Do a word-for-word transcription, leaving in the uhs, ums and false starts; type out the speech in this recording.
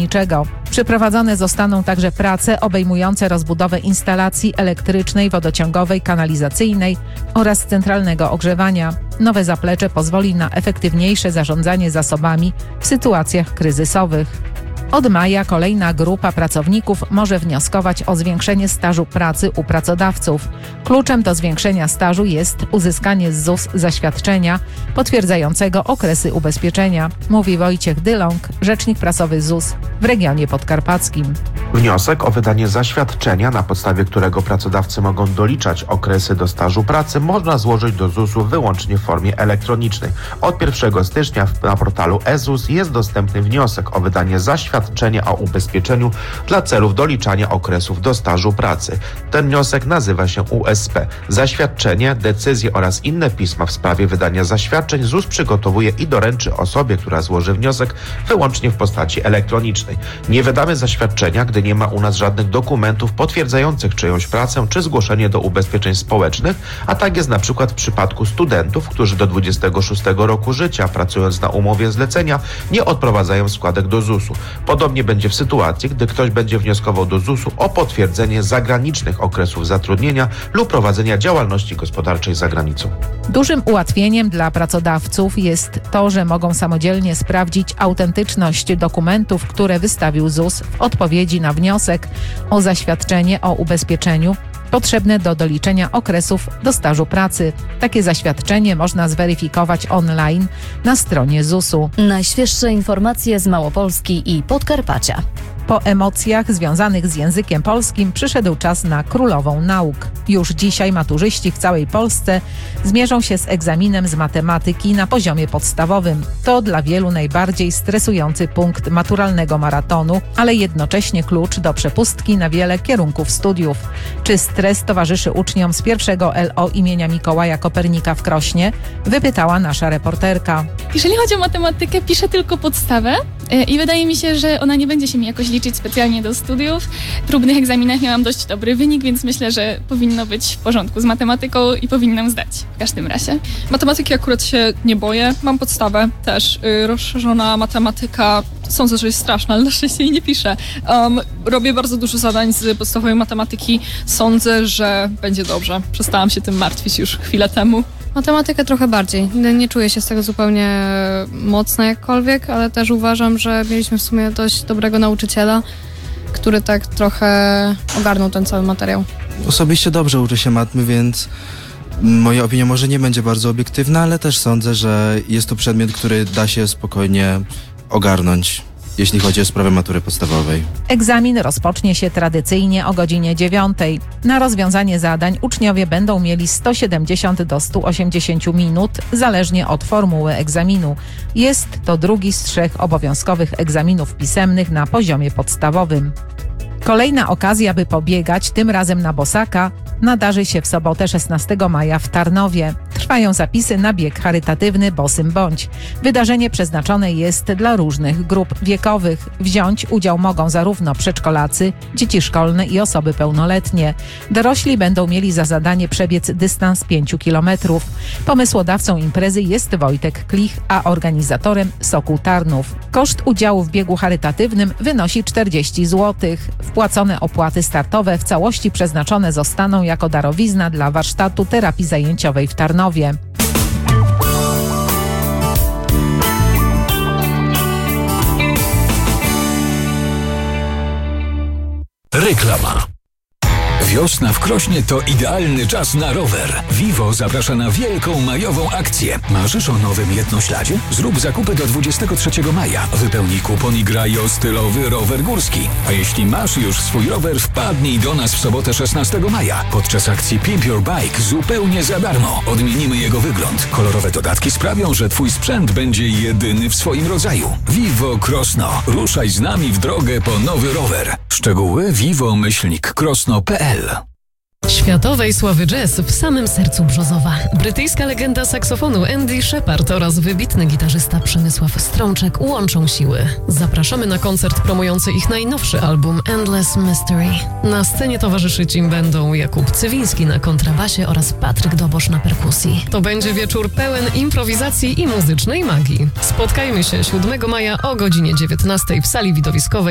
górniczego. Przeprowadzone zostaną także prace obejmujące rozbudowę instalacji elektrycznej, wodociągowej, kanalizacyjnej oraz centralnego ogrzewania. Nowe zaplecze pozwoli na efektywniejsze zarządzanie zasobami w sytuacjach kryzysowych. Od maja kolejna grupa pracowników może wnioskować o zwiększenie stażu pracy u pracodawców. Kluczem do zwiększenia stażu jest uzyskanie z ZUS zaświadczenia potwierdzającego okresy ubezpieczenia, mówi Wojciech Dylong, rzecznik prasowy ZUS w regionie podkarpackim. Wniosek o wydanie zaświadczenia, na podstawie którego pracodawcy mogą doliczać okresy do stażu pracy, można złożyć do zusu wyłącznie w formie elektronicznej. Od pierwszego stycznia na portalu e-ZUS jest dostępny wniosek o wydanie zaświadczenia o ubezpieczeniu dla celów doliczania okresów do stażu pracy. Ten wniosek nazywa się U S P. Zaświadczenie, decyzje oraz inne pisma w sprawie wydania zaświadczeń ZUS przygotowuje i doręczy osobie, która złoży wniosek, wyłącznie w postaci elektronicznej. Nie wydamy zaświadczenia, gdy nie ma u nas żadnych dokumentów potwierdzających czyjąś pracę czy zgłoszenie do ubezpieczeń społecznych, a tak jest na przykład w przypadku studentów, którzy do dwudziestego szóstego roku życia, pracując na umowie zlecenia, nie odprowadzają składek do zusu. Podobnie będzie w sytuacji, gdy ktoś będzie wnioskował do zusu o potwierdzenie zagranicznych okresów zatrudnienia lub prowadzenia działalności gospodarczej za granicą. Dużym ułatwieniem dla pracodawców jest to, że mogą samodzielnie sprawdzić autentyczność dokumentów, które wystawił ZUS w odpowiedzi na wniosek o zaświadczenie o ubezpieczeniu potrzebne do doliczenia okresów do stażu pracy. Takie zaświadczenie można zweryfikować online na stronie zusu. Najświeższe informacje z Małopolski i Podkarpacia. Po emocjach związanych z językiem polskim przyszedł czas na królową nauk. Już dzisiaj maturzyści w całej Polsce zmierzą się z egzaminem z matematyki na poziomie podstawowym. To dla wielu najbardziej stresujący punkt maturalnego maratonu, ale jednocześnie klucz do przepustki na wiele kierunków studiów. Czy stres towarzyszy uczniom z pierwszego L O imienia Mikołaja Kopernika w Krośnie? Wypytała nasza reporterka. Jeżeli chodzi o matematykę, piszę tylko podstawę i wydaje mi się, że ona nie będzie się mi jakoś liczyć specjalnie do studiów. W próbnych egzaminach miałam dość dobry wynik, więc myślę, że powinno być w porządku z matematyką i powinnam zdać w każdym razie. Matematyki akurat się nie boję. Mam podstawę też. Yy, rozszerzona matematyka. Sądzę, że jest straszna, ale na szczęście jej nie piszę. Um, robię bardzo dużo zadań z podstawowej matematyki. Sądzę, że będzie dobrze. Przestałam się tym martwić już chwilę temu. Matematykę trochę bardziej. Nie czuję się z tego zupełnie mocna jakkolwiek, ale też uważam, że mieliśmy w sumie dość dobrego nauczyciela, który tak trochę ogarnął ten cały materiał. Osobiście dobrze uczę się matmy, więc moja opinia może nie będzie bardzo obiektywna, ale też sądzę, że jest to przedmiot, który da się spokojnie ogarnąć, jeśli chodzi o sprawę matury podstawowej. Egzamin rozpocznie się tradycyjnie o godzinie dziewiątej. Na rozwiązanie zadań uczniowie będą mieli sto siedemdziesiąt do stu osiemdziesięciu minut, zależnie od formuły egzaminu. Jest to drugi z trzech obowiązkowych egzaminów pisemnych na poziomie podstawowym. Kolejna okazja, by pobiegać, tym razem na bosaka, nadarzy się w sobotę szesnastego maja w Tarnowie. Trwają zapisy na bieg charytatywny Bosym Bądź. Wydarzenie przeznaczone jest dla różnych grup wiekowych. Wziąć udział mogą zarówno przedszkolacy, dzieci szkolne i osoby pełnoletnie. Dorośli będą mieli za zadanie przebiec dystans pięciu kilometrów. Pomysłodawcą imprezy jest Wojtek Klich, a organizatorem Sokół Tarnów. Koszt udziału w biegu charytatywnym wynosi czterdzieści złotych. Wpłacone opłaty startowe w całości przeznaczone zostaną jako darowizna dla warsztatu terapii zajęciowej w Tarnowie. Reklama. Wiosna w Krośnie to idealny czas na rower. Vivo zaprasza na wielką majową akcję. Marzysz o nowym jednośladzie? Zrób zakupy do dwudziestego trzeciego maja. Wypełnij kupon i graj o stylowy rower górski. A jeśli masz już swój rower, wpadnij do nas w sobotę szesnastego maja. Podczas akcji Pimp Your Bike zupełnie za darmo. Odmienimy jego wygląd. Kolorowe dodatki sprawią, że twój sprzęt będzie jedyny w swoim rodzaju. Vivo Krosno. Ruszaj z nami w drogę po nowy rower. Szczegóły vivo myślnik krosno kropka p l. Światowej sławy jazz w samym sercu Brzozowa. Brytyjska legenda saksofonu Andy Shepard oraz wybitny gitarzysta Przemysław Strączek łączą siły. Zapraszamy na koncert promujący ich najnowszy album Endless Mystery. Na scenie towarzyszyć im będą Jakub Cywiński na kontrabasie oraz Patryk Dobosz na perkusji. To będzie wieczór pełen improwizacji i muzycznej magii. Spotkajmy się siódmego maja o godzinie dziewiętnastej w sali widowiskowej